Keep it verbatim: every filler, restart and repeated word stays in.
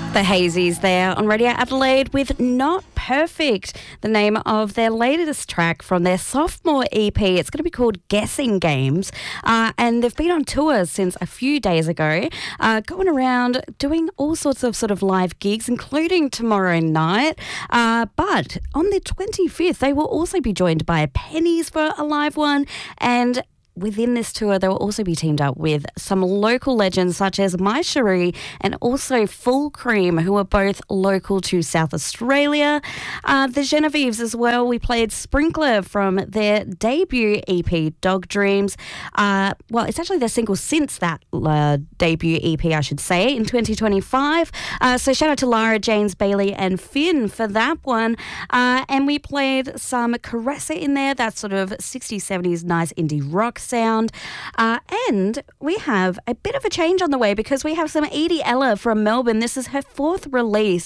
The Hazies there on Radio Adelaide with Not Perfect, the name of their latest track from their sophomore E P. It's going to be called Guessing Games, uh, and they've been on tour since a few days ago, uh, going around doing all sorts of sort of live gigs, including tomorrow night. Uh, but on the twenty-fifth, they will also be joined by Pennies for a live one, and within this tour, they will also be teamed up with some local legends such as My Cherie and also Full Cream, who are both local to South Australia. Uh, the Genevieves as well. We played Sprinkler from their debut E P, Dog Dreams. Uh, well, it's actually their single since that uh, debut E P, I should say, in twenty twenty-five. Uh, so shout out to Lara, James, Bailey and Finn for that one. Uh, and we played some Caressa in there, that sort of sixties, seventies nice indie rock sound. Uh, and we have a bit of a change on the way because we have some Edie Ella from Melbourne. This is her fourth release